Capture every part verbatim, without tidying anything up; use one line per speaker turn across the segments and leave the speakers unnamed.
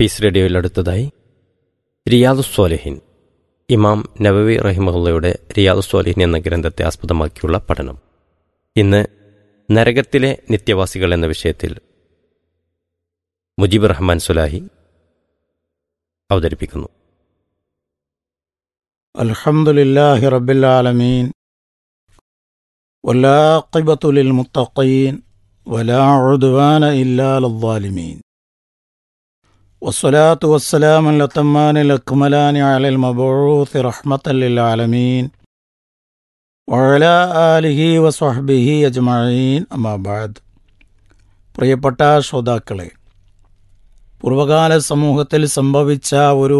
Piece റേഡിയോയിൽ അടുത്തതായി റിയാദുസ്വാലിഹിൻ, ഇമാം നവവി റഹിമഹുള്ളയുടെ റിയാദുസ്വാലിഹിൻ എന്ന ഗ്രന്ഥത്തെ ആസ്പദമാക്കിയുള്ള പഠനം. ഇന്ന് നരകത്തിലെ നിത്യവാസികൾ എന്ന വിഷയത്തിൽ മുജീബ് റഹ്മാൻ സുലാഹി അവതരിപ്പിക്കുന്നു.
അൽഹംദുലില്ലാഹി റബ്ബിൽ ആലമീൻ വലാഖിബത്തു ലിൽ മുത്തഖീൻ വലാ ഉദ്വാന ഇല്ലാ ലദ്ദാലിമീൻ വസ്സലാത്തു വസ്സലാമു അലത്തമ്മാനിൽ അക്മലാനി അലൽ മബ്ഊസ് റഹ്മത്തൽ ലിൽ ആലമീൻ വഅലാ ആലിഹി വസ്വഹ്ബിഹി അജ്മഈൻ. അമ്മാ ബഅദ്. പ്രിയപ്പെട്ട ശ്രോതാക്കളെ, പൂർവകാല സമൂഹത്തിൽ സംഭവിച്ച ഒരു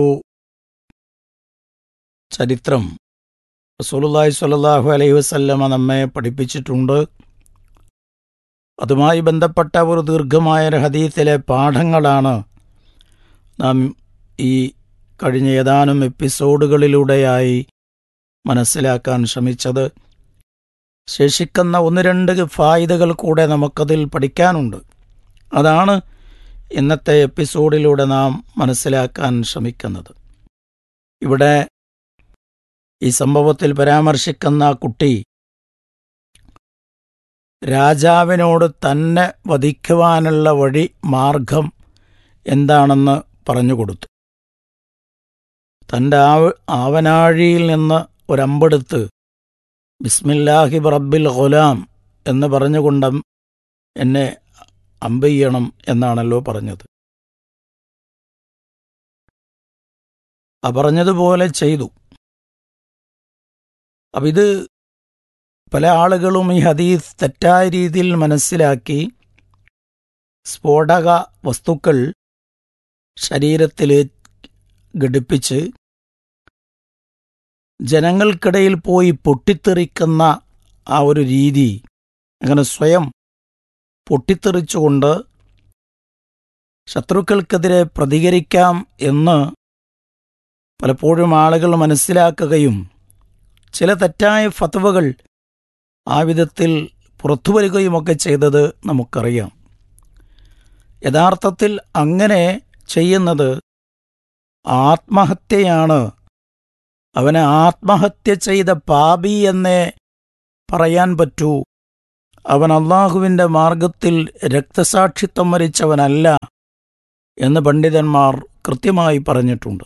ചരിത്രം റസൂലുള്ളാഹി സ്വല്ലല്ലാഹു അലൈഹി വസല്ലമ നമ്മെ പഠിപ്പിച്ചിട്ടുണ്ട്. അതുമായി ബന്ധപ്പെട്ട ഒരു ദീർഘമായ ഒരു ഹദീസിലെ പാഠങ്ങളാണ് നാം ഈ കഴിഞ്ഞ ഏതാനും എപ്പിസോഡുകളിലൂടെയായി മനസ്സിലാക്കാൻ ശ്രമിച്ചത്. ശേഷിക്കുന്ന ഒന്ന് രണ്ട് ഫായിദകൾ കൂടെ നമുക്കതിൽ പഠിക്കാനുണ്ട്. അതാണ് ഇന്നത്തെ എപ്പിസോഡിലൂടെ നാം മനസ്സിലാക്കാൻ ശ്രമിക്കുന്നത്. ഇവിടെ ഈ സംഭവത്തിൽ പരാമർശിക്കുന്ന കുട്ടി രാജാവിനോട് തന്നെ വധിക്കുവാനുള്ള വഴി മാർഗം എന്താണെന്ന് പറഞ്ഞുകൊടുത്തു. തൻ്റെ ആവ ആവനാഴിയിൽ നിന്ന് ഒരമ്പെടുത്ത് ബിസ്മില്ലാഹി റബ്ബിൽ ഗുലാം എന്ന് പറഞ്ഞുകൊണ്ട് എന്നെ അമ്പെയ്യണം എന്നാണല്ലോ പറഞ്ഞത്. ആ പറഞ്ഞതുപോലെ ചെയ്തു. അപ്പം ഇത് പല ആളുകളും ഈ ഹദീസ് തെറ്റായ രീതിയിൽ മനസ്സിലാക്കി സ്ഫോടക വസ്തുക്കൾ ശരീരത്തിൽ ഘടിപ്പിച്ച് ജനങ്ങൾക്കിടയിൽ പോയി പൊട്ടിത്തെറിക്കുന്ന ആ ഒരു രീതി, അങ്ങനെ സ്വയം പൊട്ടിത്തെറിച്ചുകൊണ്ട് ശത്രുക്കൾക്കെതിരെ പ്രതികരിക്കാം എന്ന് പലപ്പോഴും ആളുകൾ മനസ്സിലാക്കുകയും ചില തെറ്റായ ഫത്വകൾ ആ വിധത്തിൽ പുറത്തുവരികയുമൊക്കെ ചെയ്തത് നമുക്കറിയാം. യഥാർത്ഥത്തിൽ അങ്ങനെ ചെയ്യുന്നത് ആത്മഹത്യയാണ്. അവനെ ആത്മഹത്യ ചെയ്ത പാപി എന്നേ പറയാൻ പറ്റൂ. അവൻ അള്ളാഹുവിൻ്റെ മാർഗത്തിൽ രക്തസാക്ഷിത്വം വരിച്ചവനല്ല എന്ന് പണ്ഡിതന്മാർ കൃത്യമായി പറഞ്ഞിട്ടുണ്ട്.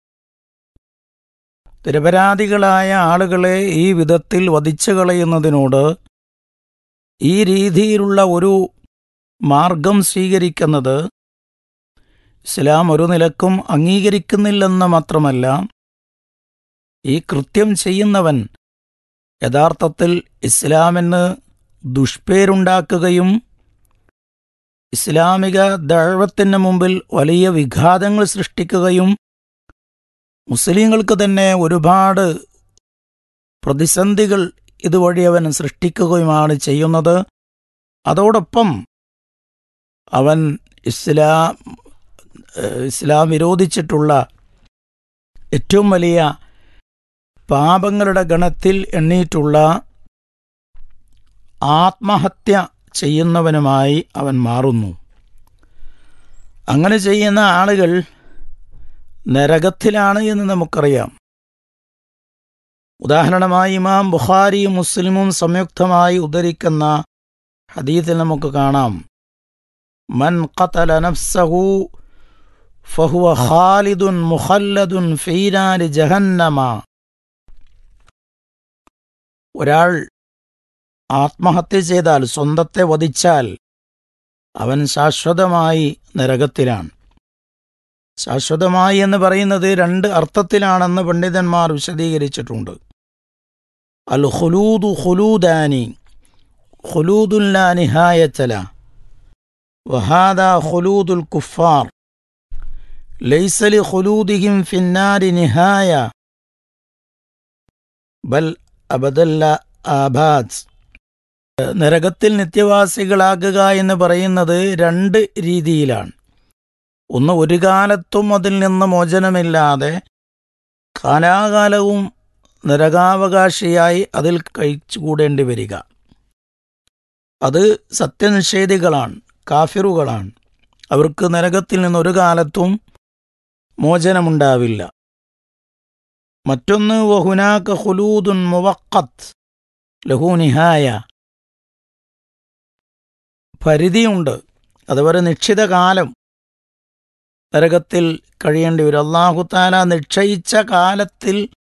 നിരപരാധികളായ ആളുകളെ ഈ വിധത്തിൽ വധിച്ചു കളയുന്നതിനോട് ഈ രീതിയിലുള്ള ഒരു മാർഗം സ്വീകരിക്കുന്നത് ഇസ്ലാം ഒരു നിലക്കും അംഗീകരിക്കുന്നില്ലെന്ന് മാത്രമല്ല, ഈ കൃത്യം ചെയ്യുന്നവൻ യഥാർത്ഥത്തിൽ ഇസ്ലാമിന് ദുഷ്പേരുണ്ടാക്കുകയും ഇസ്ലാമിക ദഅവത്തിന് മുമ്പിൽ വലിയ വിഘാതങ്ങൾ സൃഷ്ടിക്കുകയും മുസ്ലിങ്ങൾക്ക് തന്നെ ഒരുപാട് പ്രതിസന്ധികൾ ഇതുവഴി അവൻ സൃഷ്ടിക്കുകയുമാണ് ചെയ്യുന്നത്. അതോടൊപ്പം അവൻ ഇസ്ലാം ഇസ്ലാം വിരോധിച്ചിട്ടുള്ള ഏറ്റവും വലിയ പാപങ്ങളുടെ ഗണത്തിൽ എണ്ണിയിട്ടുള്ള ആത്മഹത്യ ചെയ്യുന്നവനുമായി അവൻ മാറുന്നു. അങ്ങനെ ചെയ്യുന്ന ആളുകൾ നരകത്തിലാണ് എന്ന് നമുക്കറിയാം. ഉദാഹരണമായി ഇമാം ബുഖാരിയും മുസ്ലിമും സംയുക്തമായി ഉദ്ധരിക്കുന്ന ഹദീസിൽ നമുക്ക് കാണാം, മൻ ഖതല നഫ്സഹു ഫഹുവ ഖാലിദുൻ മുഖല്ലദുൻ ഫീ നാരി ജഹന്നമ. ഒരാൾ ആത്മഹത്യ ചെയ്താൽ, സ്വന്തത്തെ വധിച്ചാൽ, അവൻ ശാശ്വതമായി നരകത്തിലാണ്. ശാശ്വതമായി എന്ന് പറയുന്നത് രണ്ട് അർത്ഥത്തിലാണെന്ന് പണ്ഡിതന്മാർ വിശദീകരിച്ചിട്ടുണ്ട്. അൽ ഖുലൂദു ഖുലൂദാനി ഖുലൂദുൻ ലാ നിഹായത ലഹു വഹാദാ ഖുലൂദുൽ കുഫാർ ലൈസ ലി ഖുലൂദിഹിം ഫിന്നാരി നിഹായ ബൽ അബദല്ല ആബാദ്. നരകത്തിൽ നിത്യവാസികളാകുക എന്ന് പറയുന്നത് രണ്ട് രീതിയിലാണ്. ഒന്ന്, ഒരു കാലത്തും അതിൽ നിന്ന് മോചനമില്ലാതെ കാലാകാലവും നരകാവകാശിയായി അതിൽ കഴിച്ചുകൂടേണ്ടി വരിക. അത് സത്യനിഷേധികളാണ്, കാഫിറുകളാണ്. അവർക്ക് നരകത്തിൽ നിന്നൊരു കാലത്തും മോചനമുണ്ടാവില്ല. മറ്റൊന്ന് വഹുനാക ഖുലൂദുൻ മുവഖത്ത് ലഹു നിഹായ, പരിധിയുണ്ട്, അതുവരെ നിശ്ചിത കാലം നരകത്തിൽ കഴിയേണ്ടി വരും. അല്ലാഹു തആല നിശ്ചയിച്ച കാലത്തിൽ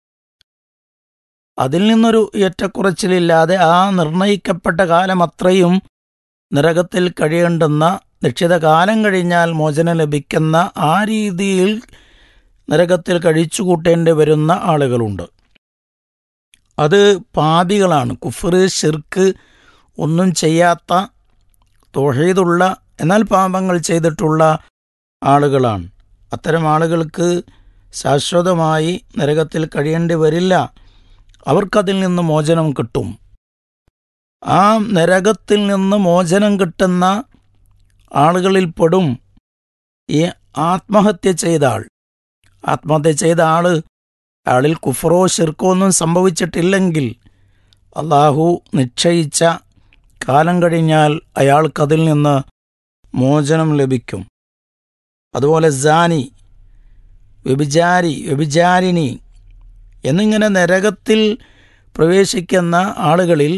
അതിൽ നിന്നൊരു ഏറ്റക്കുറച്ചിലില്ലാതെ ആ നിർണയിക്കപ്പെട്ട കാലം അത്രയും നരകത്തിൽ കഴിയേണ്ടുന്ന, നിശ്ചിത കാലം കഴിഞ്ഞാൽ മോചനം ലഭിക്കുന്ന ആ രീതിയിൽ നരകത്തിൽ കഴിച്ചുകൂട്ടേണ്ടി വരുന്ന ആളുകളുണ്ട്. അത് പാപികളാണ്. കുഫ്ർ, ശിർക്ക് ഒന്നും ചെയ്യാത്ത, തൗഹീദുള്ള എന്നാൽ പാപങ്ങൾ ചെയ്തിട്ടുള്ള ആളുകളാണ്. അത്തരം ആളുകൾക്ക് ശാശ്വതമായി നരകത്തിൽ കഴിയേണ്ടി വരില്ല. അവർക്കതിൽ നിന്ന് മോചനം കിട്ടും. ആ നരകത്തിൽ നിന്ന് മോചനം കിട്ടുന്ന ആളുകളിൽ പെടും ഈ ആത്മഹത്യ ചെയ്ത ആൾ. ആത്മഹത്യ ചെയ്ത ആൾ അയാളിൽ കുഫറോ ശിർക്കോ ഒന്നും സംഭവിച്ചിട്ടില്ലെങ്കിൽ അള്ളാഹു നിശ്ചയിച്ച കാലം കഴിഞ്ഞാൽ അയാൾക്കതിൽ നിന്ന് മോചനം ലഭിക്കും. അതുപോലെ സാനി, വ്യഭിചാരി, വ്യഭിചാരിണി എന്നിങ്ങനെ നരകത്തിൽ പ്രവേശിക്കുന്ന ആളുകളിൽ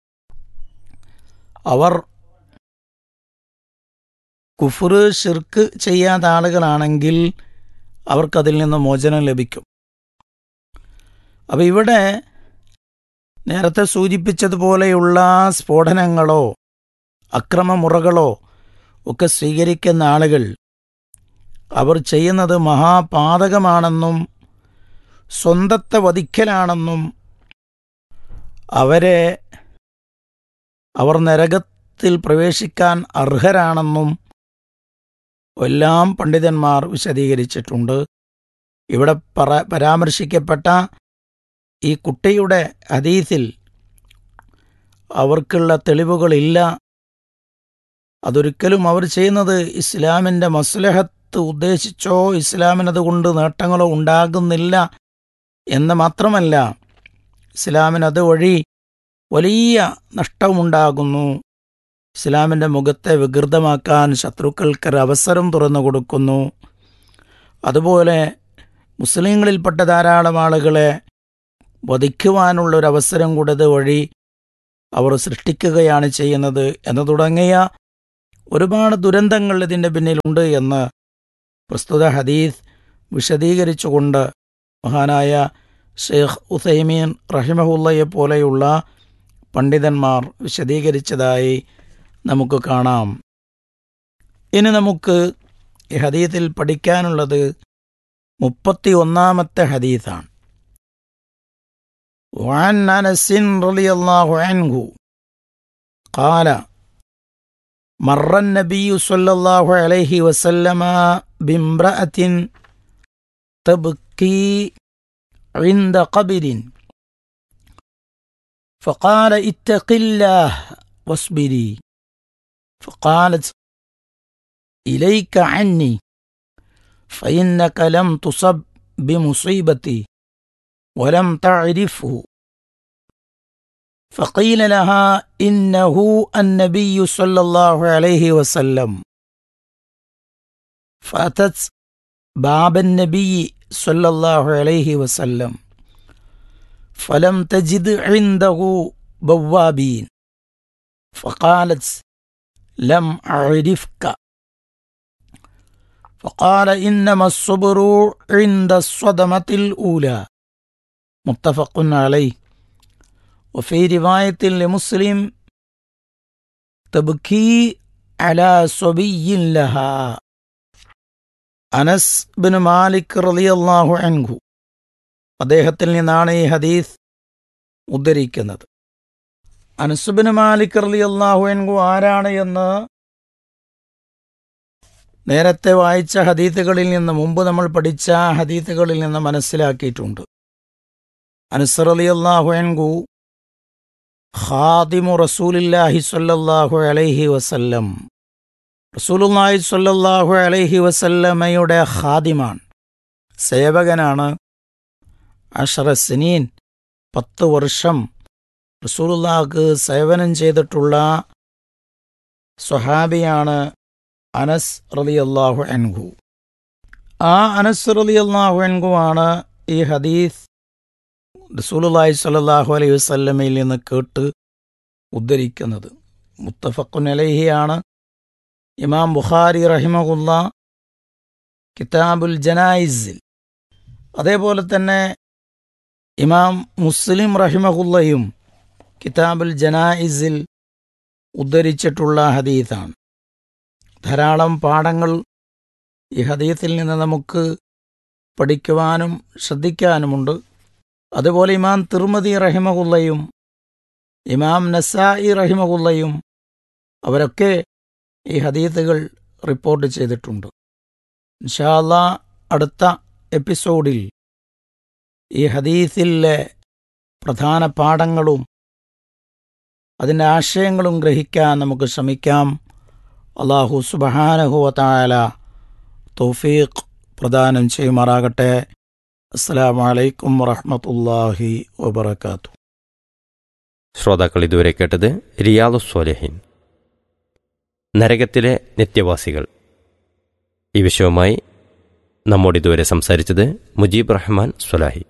അവർ കുഫ്ർ, ശിർക്ക് ചെയ്യാത്ത ആളുകളാണെങ്കിൽ അവർക്കതിൽ നിന്ന് മോചനം ലഭിക്കും. അപ്പം ഇവിടെ നേരത്തെ സൂചിപ്പിച്ചതുപോലെയുള്ള സ്ഫോടനങ്ങളോ അക്രമമുറകളോ ഒക്കെ സ്വീകരിക്കുന്ന ആളുകൾ അവർ ചെയ്യുന്നത് മഹാപാതകമാണെന്നും സ്വന്തത്തെ വധിക്കലാണെന്നും അവരെ അവർ നരകത്തിൽ പ്രവേശിക്കാൻ അർഹരാണെന്നും എല്ലാം പണ്ഡിതന്മാർ വിശദീകരിച്ചിട്ടുണ്ട്. ഇവിടെ പറ പരാമർശിക്കപ്പെട്ട ഈ കുട്ടിയുടെ ഹദീസിൽ അവർക്കുള്ള തെളിവുകളില്ല. അതൊരിക്കലും അവർ ചെയ്യുന്നത് ഇസ്ലാമിൻ്റെ മസ്ലഹത്ത് ഉദ്ദേശിച്ചോ ഇസ്ലാമിനതുകൊണ്ട് നേട്ടങ്ങളോ ഉണ്ടാകുന്നില്ല എന്ന് മാത്രമല്ല, ഇസ്ലാമിനത് വഴി വലിയ നഷ്ടമുണ്ടാകുന്നു. ഇസ്ലാമിൻ്റെ മുഖത്തെ വികൃതമാക്കാൻ ശത്രുക്കൾക്കൊരു അവസരം തുറന്നു കൊടുക്കുന്നു. അതുപോലെ മുസ്ലിങ്ങളിൽപ്പെട്ട ധാരാളം ആളുകളെ വധിക്കുവാനുള്ളൊരവസരം കൂടത് വഴി അവർ സൃഷ്ടിക്കുകയാണ് ചെയ്യുന്നത് എന്ന് തുടങ്ങിയ ഒരുപാട് ദുരന്തങ്ങൾ ഇതിൻ്റെ പിന്നിലുണ്ട് എന്ന് പ്രസ്തുത ഹദീസ് വിശദീകരിച്ചുകൊണ്ട് മഹാനായ ഷെയ്ഖ് ഉസൈമീൻ റഹിമഹുല്ലയെ പോലെയുള്ള പണ്ഡിതന്മാർ വിശദീകരിച്ചതായി നമുക്ക് കാണാം. ഇനി നമുക്ക് ഈ ഹദീസിൽ പഠിക്കാനുള്ളത് മുപ്പത്തി ഒന്നാമത്തെ ഹദീസാണ്. وعن أنس رضي الله عنه قال مر النبي صلى الله عليه وسلم بامرأة تبكي عند قبر فقال اتق الله واصبري فقالت إليك عني فإنك لم تصب بمصيبتي ولم تعرفه فقيل لها إنه النبي صلى الله عليه وسلم فأتت باب النبي صلى الله عليه وسلم فلم تجد عنده بوابين فقالت لم أعرفك فقال إنما الصبر عند الصدمة الأولى متفق عليه وفي رواية لمسلم تبكي على صبي لها. അനസ് ബിൻ മാലിക് റളിയല്ലാഹു അൻഹു അദ്ദേഹത്തിൽ നിന്നാണ് ഈ ഹദീസ് ഉദ്ധരിക്കുന്നത്. അനസ് ബിൻ മാലിക് റളിയല്ലാഹു അൻഹു ആരാണ് എന്ന് നേരത്തെ വായിച്ച ഹദീസുകളിൽ നിന്ന്, മുമ്പ് നമ്മൾ പഠിച്ച ഹദീസുകളിൽ നിന്ന് മനസ്സിലാക്കിയിട്ടുണ്ട്. അനസ് റളിയല്ലാഹു അൻഹു ഖാദിമു റസൂലില്ലാഹി സ്വല്ലല്ലാഹു അലൈഹി വസല്ലം, റസൂലുള്ളാഹി സ്വല്ലല്ലാഹു അലൈഹി വസല്ലമയുടെ ഖാദിമാണ്, സേവകനാണ്. അശറ സിനീൻ, പത്ത് വർഷം റസൂലുള്ളാഹിക്ക് സേവനം ചെയ്തിട്ടുള്ള സ്വഹാബിയാണ് അനസ് റളിയല്ലാഹു അൻഹു. ആ അനസ് റളിയല്ലാഹു അൻഹു ആണ് ഈ ഹദീസ് റസൂലുള്ളാഹി സ്വല്ലല്ലാഹു അലൈഹി വസല്ലമയിൽ നിന്ന് കേട്ട് ഉദ്ധരിക്കുന്നത്. മുത്തഫഖുൻ അലൈഹിയാണ്. ഇമാം ബുഖാരി റഹിമഹുല്ലാ കിതാബുൽ ജനായിസിൽ, അതേപോലെ തന്നെ ഇമാം മുസ്ലിം റഹിമഹുല്ലയും കിതാബുൽ ജനായിസിൽ ഉദ്ധരിച്ചിട്ടുള്ള ഹദീസാണ്. ധാരാളം പാഠങ്ങൾ ഈ ഹദീസിൽ നിന്ന് നമുക്ക് പഠിക്കുവാനും ശ്രദ്ധിക്കാനുമുണ്ട്. അതുപോലെ ഇമാം തിർമിദി റഹിമഹുല്ലയും ഇമാം നസായി റഹിമഹുല്ലയും അവരൊക്കെ ഈ ഹദീസുകൾ റിപ്പോർട്ട് ചെയ്തിട്ടുണ്ട്. ഇൻഷാ അല്ലാഹ് അടുത്ത എപ്പിസോഡിൽ ഈ ഹദീസിലെ പ്രധാന പാഠങ്ങളും അതിൻ്റെ ആശയങ്ങളും ഗ്രഹിക്കാൻ നമുക്ക് ശ്രമിക്കാം. അല്ലാഹു സുബ്ഹാനഹു വ തആല തൗഫീഖ് പ്രദാനം ചെയ്യുമാറാകട്ടെ. അസ്സലാമു അലൈക്കും വറഹ്മത്തുള്ളാഹി വബറകാതുഹു.
ശ്രോതാക്കൾ ഇതുവരെ കേട്ടത് റിയാദുസ് സ്വാലിഹീൻ, നരകത്തിലെ നിത്യവാസികൾ. ഈ വിഷയവുമായി നമ്മോട് ഇതുവരെ സംസാരിച്ചത് മുജീബ് റഹ്മാൻ സ്വലാഹി.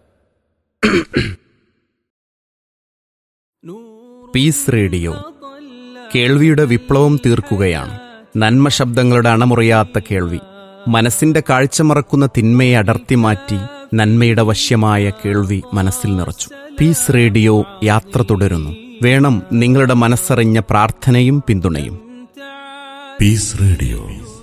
പീസ് റേഡിയോ കേൾവിയുടെ വിപ്ലവം തീർക്കുകയാണ്. നന്മ ശബ്ദങ്ങളുടെ അണമുറിയാത്ത കേൾവി, മനസ്സിന്റെ കാഴ്ച മറക്കുന്ന തിന്മയെ അടർത്തി മാറ്റി നന്മയുടെ വശ്യമായ കേൾവി മനസ്സിൽ നിറച്ചു. പീസ് റേഡിയോ യാത്ര തുടരുന്നു. വേണം നിങ്ങളുടെ മനസ്സറിഞ്ഞ പ്രാർത്ഥനയും പിന്തുണയും.
Piece radio